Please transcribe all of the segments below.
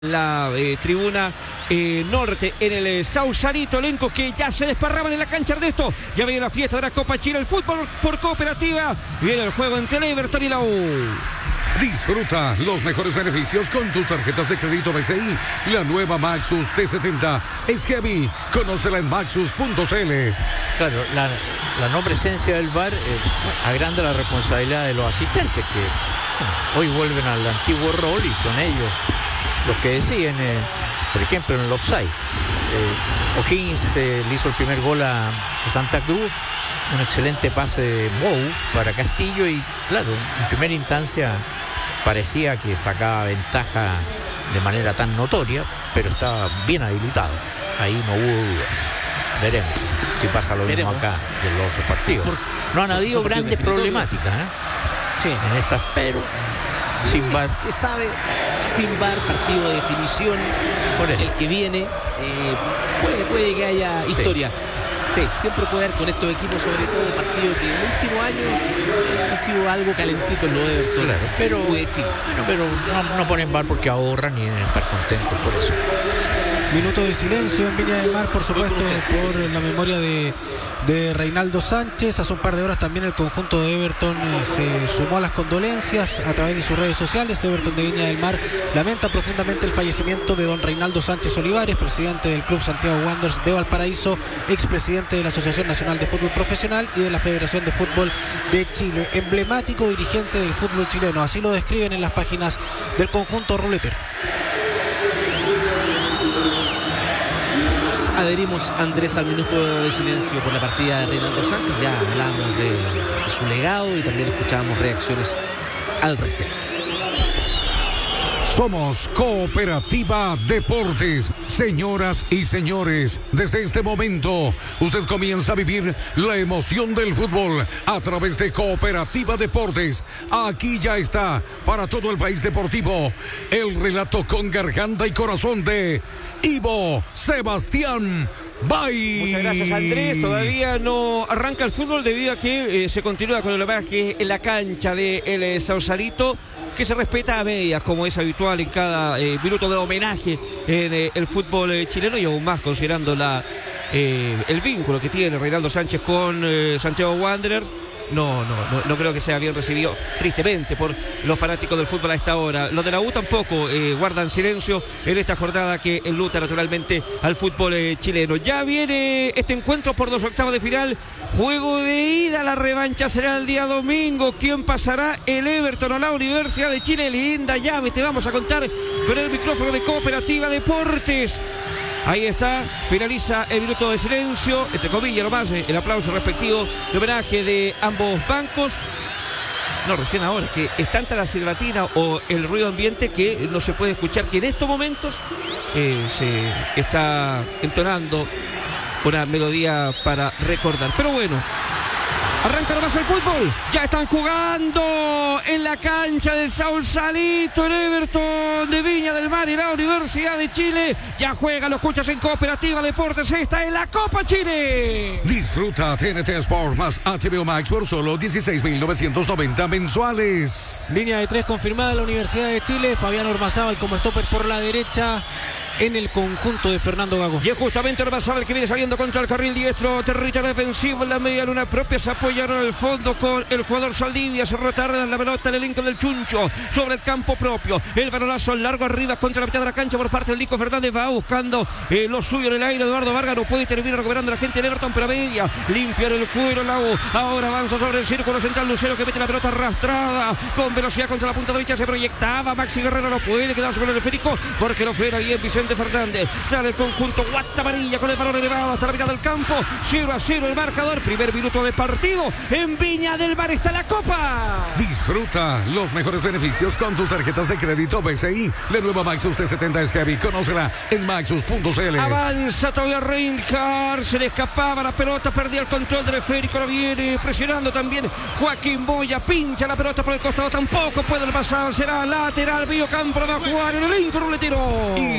La tribuna norte en el Sausalito, elenco que ya se desparraban en la cancha de esto. Ya viene la fiesta de la Copa Chile, el fútbol por cooperativa. Viene el juego entre el Everton y la U. Disfruta los mejores beneficios con tus tarjetas de crédito BCI. La nueva Maxus T70 es heavy. Conócela en maxus.cl. Claro, la no presencia del VAR agranda la responsabilidad de los asistentes que hoy vuelven al antiguo rol y son ellos los que deciden, por ejemplo, en el offside. O'Higgins le hizo el primer gol a Santa Cruz, un excelente pase de Mou para Castillo y claro, en primera instancia parecía que sacaba ventaja de manera tan notoria, pero estaba bien habilitado. Ahí no hubo dudas. Veremos si pasa lo mismo acá en los otros partidos. No han habido grandes problemáticas sí, en estas, pero sin VAR. Usted sabe, sin VAR, partido de definición, Por eso. el que viene, puede que haya historia. Sí, siempre puede haber con estos equipos, sobre todo partido que en el último año ha sido algo calentito en lo de Everton. Claro, pero, de Chile. Bueno, pero no ponen VAR porque ahorran y deben estar contentos por eso. Minuto de silencio en Viña del Mar, por supuesto, por la memoria de Reinaldo Sánchez. Hace un par de horas también el conjunto de Everton se sumó a las condolencias a través de sus redes sociales. Everton de Viña del Mar lamenta profundamente el fallecimiento de don Reinaldo Sánchez Olivares, presidente del Club Santiago Wanderers de Valparaíso, expresidente de la Asociación Nacional de Fútbol Profesional y de la Federación de Fútbol de Chile. Emblemático dirigente del fútbol chileno, así lo describen en las páginas del conjunto ruletero. Adherimos, Andrés, al minuto de silencio por la partida de Reinaldo Sánchez. Ya hablamos de su legado y también escuchamos reacciones al respecto. Somos Cooperativa Deportes. Señoras y señores, desde este momento usted comienza a vivir la emoción del fútbol a través de Cooperativa Deportes. Aquí ya está para todo el país deportivo el relato con garganta y corazón de Ivo Sebastián Bay. Muchas gracias, Andrés. Todavía no arranca el fútbol debido a que se continúa con el homenaje en la cancha de el Sausalito, que se respeta a medias, como es habitual en cada minuto de homenaje en el fútbol chileno, y aún más considerando el vínculo que tiene Reinaldo Sánchez con Santiago Wanderers. No creo que sea bien recibido, tristemente, por los fanáticos del fútbol a esta hora. Los de la U tampoco guardan silencio en esta jornada que enluta naturalmente al fútbol chileno. Ya viene este encuentro por 2/8 de final. Juego de ida, la revancha será el día domingo. ¿Quién pasará? El Everton o la Universidad de Chile. Linda llave, te vamos a contar con el micrófono de Cooperativa Deportes. Ahí está, finaliza el minuto de silencio, entre comillas nomás, el aplauso respectivo de homenaje de ambos bancos. No, recién ahora, que es tanta la silbatina o el ruido ambiente que no se puede escuchar, que en estos momentos se está entonando una melodía para recordar. Pero bueno, arranca nomás el fútbol. Ya están jugando en la cancha del Sausalito, el Everton de Viña del Mar y la Universidad de Chile. Ya juega, lo escuchas en Cooperativa Deportes. Esta es la Copa Chile. Disfruta TNT Sport más HBO Max por solo 16.990 mensuales. Línea de 3 confirmada, la Universidad de Chile. Fabián Ormazábal como stopper por la derecha en el conjunto de Fernando Gago. Y es justamente Ormazábal que viene saliendo contra el carril diestro, territorio defensivo en la media luna propia. Se apoyaron al fondo con el jugador Saldivia. Se retarda la pelota el elenco del Chuncho sobre el campo propio. El balonazo largo arriba contra la mitad de la cancha por parte del Nico Fernández. Va buscando lo suyo en el aire. Eduardo Vargas no puede terminar recuperando la gente de Everton, pero a media limpiar el cuero la U. Ahora avanza sobre el círculo central Lucero, que mete la pelota arrastrada con velocidad contra la punta derecha. Se proyectaba Maxi Guerrero, no puede quedarse con el esférico porque lo frena bien Vicente Fernández. Sale el conjunto Guata Amarilla con el balón elevado hasta la mitad del campo. 0-0 el marcador. Primer minuto de partido. En Viña del Mar está la Copa. Disfruta los mejores beneficios con tus tarjetas de crédito BCI. La nueva Maxus T70 es heavy. Conócela en maxus.cl. Avanza todavía Reinhardt. Se le escapaba la pelota. Perdía el control del esférico. Lo viene presionando también Joaquín Moya. Pincha la pelota por el costado. Tampoco puede pasar. Será lateral. Medio campo. Va a jugar en el elenco ruletero. Y si jugas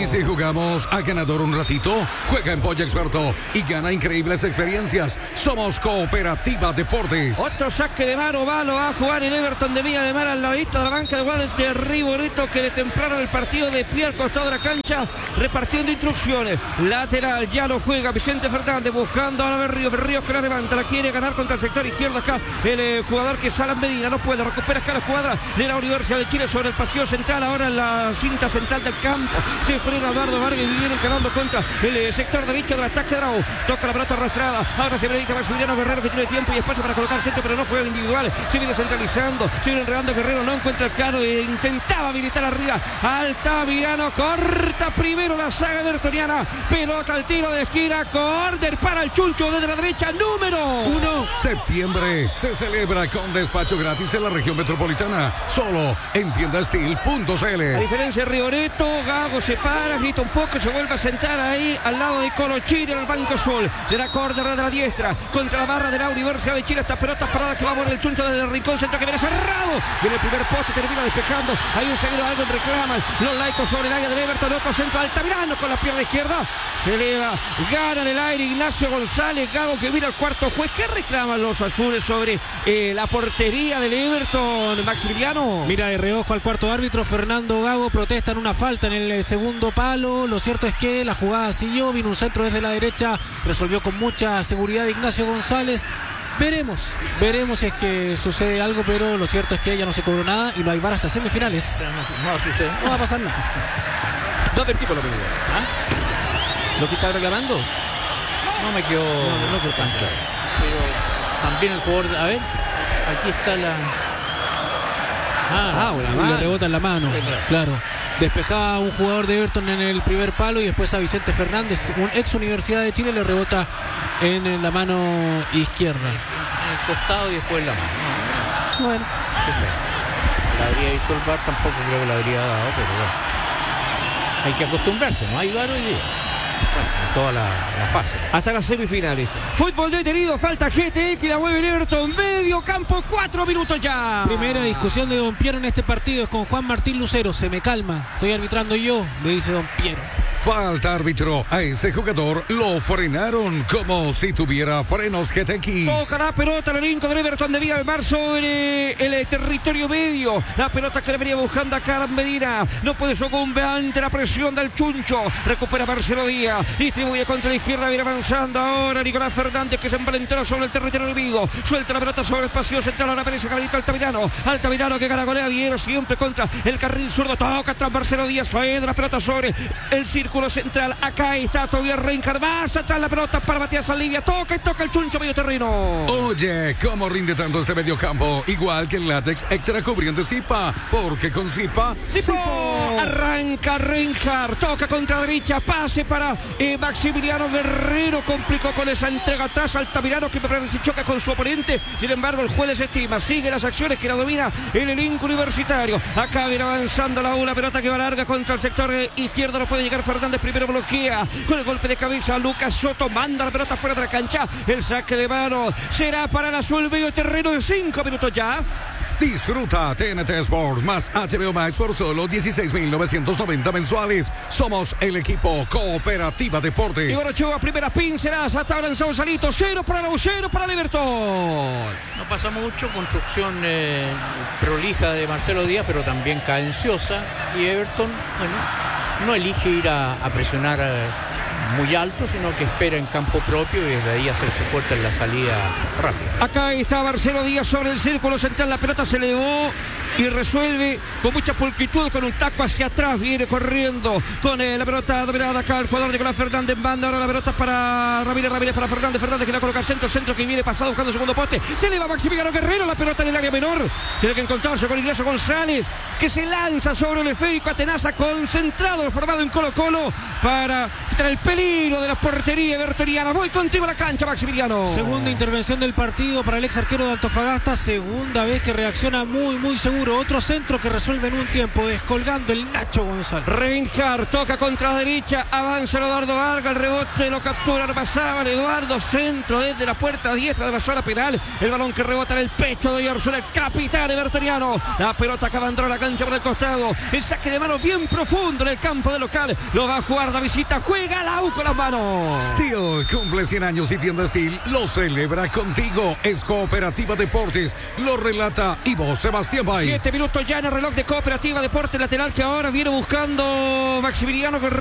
jugamos a ganador un ratito? Juega en Polla Experto y gana increíbles experiencias. Somos Cooperativa Deportes. Otro saque de mano, va a jugar el Everton de Viña de Mar al ladito de la banca de Walter Riborito, que de temprano el partido de pie al costado de la cancha, repartiendo instrucciones. Lateral, ya lo juega Vicente Fernández, buscando ahora Berríos que la levanta, la quiere ganar contra el sector izquierdo acá. El jugador que sale Medina, no puede, recupera acá la cuadra de la Universidad de Chile sobre el pasillo central, ahora en la cinta central del campo. Se frena Eduardo Vargas y viene encarando contra el sector derecho del ataque de Bravo. Toca la pelota arrastrada, ahora se dedica Maximiliano Guerrero, que tiene tiempo y espacio para colocar centro, pero no juega individual. Se viene centralizando, se viene enredando Guerrero, no encuentra el caro, intentaba habilitar arriba. Altamirano corta primero la saga evertoniana, pelota al tiro de esquina, córner para el Chuncho desde la derecha, número 1. Septiembre se celebra con despacho gratis en la región metropolitana, solo en tiendastil.cl. A diferencia de Rigoretto, Gago se para, grita un poco, se vuelve a sentar ahí al lado de Colochini en el banco azul. Será córner de la diestra contra la barra de la Universidad de Chile. Esta pelota parada que va por el Chuncho desde el rincón centro, que viene cerrado. Viene el primer poste, termina despejando. Hay un zaguero, algo reclaman los laicos sobre el área del Everton. Otro centro, Altamirano con la pierna izquierda. Se eleva, gana en el aire Ignacio González. Gago que mira al cuarto juez. ¿Qué reclaman los azules sobre la portería del Everton, Maximiliano? Mira de reojo al cuarto árbitro Fernando Gago, protestan una falta en el segundo palo. Lo cierto es que la jugada siguió, vino un centro desde la derecha, resolvió con mucha seguridad Ignacio González. Veremos si es que sucede algo, pero lo cierto es que ya no se cobró nada y no hay VAR hasta semifinales. No va a suceder. No va a pasar nada. No del tipo lo mismo. ¿Lo que está reclamando? No me quedó tan claro. Pero también el jugador, a ver, aquí está la... Le rebota en la mano, claro. Despejaba a un jugador de Everton en el primer palo y después a Vicente Fernández, un ex Universidad de Chile, le rebota en la mano izquierda. En el costado y después en la mano. Bueno, la habría visto el VAR, tampoco creo que la habría dado, pero bueno. Hay que acostumbrarse, no hay VAR hoy día. Bueno, en toda la fase. Hasta las semifinales. Fútbol detenido, falta GTX, la mueve el Everton, medio campo, 4 minutos ya. Primera discusión de Don Piero en este partido es con Juan Martín Lucero. Se me calma, estoy arbitrando yo, le dice Don Piero. Falta árbitro, a ese jugador lo frenaron como si tuviera frenos GTX. Toca la pelota el elenco del Everton de Viña del Mar sobre el territorio medio. La pelota que le venía buscando acá Medina. No puede sucumbir ante la presión del Chuncho. Recupera Marcelo Díaz. Distribuye contra la izquierda. Viene avanzando ahora Nicolás Fernández, que se envalentona sobre el territorio enemigo. Suelta la pelota sobre el pasillo central. Ahora aparece Gabrielito Altamirano. Altamirano que garagolea bien siempre contra el carril zurdo. Toca tras Marcelo Díaz. Suena la pelota sobre el círculo central. Acá está Tobias Reinhardt. Más atrás la pelota para Matías Saldivia. Toca el Chuncho medio terreno. Oye, ¿cómo rinde tanto este medio campo? Igual que el látex extra cubriente Zipa. Porque con Zipa... Arranca Reinhardt. Toca contra derecha. Pase para Maximiliano Guerrero. Complicó con esa entrega atrás. Altamirano que me parece choca con su oponente. Sin embargo, el juez desestima. Sigue las acciones que la domina el elenco universitario. Acá viene avanzando la pelota que va larga contra el sector izquierdo. No puede llegar Fernández. Primero bloquea con el golpe de cabeza. Lucas Soto manda la pelota fuera de la cancha. El saque de mano será para el azul medio terreno de 5 minutos ya. Disfruta TNT Sports más HBO Max por solo 16.990 mensuales. Somos el equipo Cooperativa Deportes. Iván Ochoa, primera pinceladas hasta ahora en Sausalito. 0 para el Everton. No pasa mucho, construcción prolija de Marcelo Díaz, pero también cadenciosa. Y Everton, bueno, no elige ir a presionar muy alto, sino que espera en campo propio y desde ahí hacerse fuerte en la salida rápida. Acá está Marcelo Díaz sobre el círculo central, la pelota se elevó y resuelve con mucha pulcritud, con un taco hacia atrás, viene corriendo con la pelota dominada acá el jugador Nicolás Fernández, manda ahora la pelota para Ramírez para Fernández que la coloca al centro que viene pasado buscando el segundo poste, se eleva Maximiliano Guerrero, la pelota en el área menor, tiene que encontrarse con Ignacio González, que se lanza sobre el esférico, Atenaza concentrado, formado en Colo-Colo, para quitar el peligro de la portería evertoniana. Voy contigo a la cancha, Maximiliano. Segunda intervención del partido para el ex arquero de Antofagasta, segunda vez que reacciona muy seguro seguro. Otro centro que resuelve en un tiempo, descolgando el Nacho González. Reinhardt toca contra la derecha, avanza Eduardo Vargas, el rebote lo captura, lo pasaba Eduardo, centro desde la puerta diestra de la zona penal, el balón que rebota en el pecho de Oyarzún, el capitán evertoniano, la pelota que abandonó la cancha por el costado, el saque de mano bien profundo en el campo de local, lo va a jugar de visita, juega la U con las manos. Steel cumple 100 años y tienda Steel lo celebra contigo. Es Cooperativa Deportes, lo relata Ivo Sebastián Bay. 7 minutos ya en el reloj de Cooperativa Deportes, lateral que ahora viene buscando Maximiliano Guerrero.